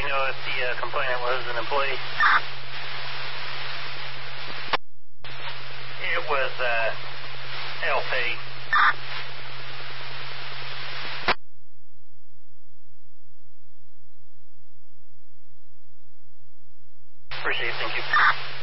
know if the complainant was an employee? It was LP. Received, thank you.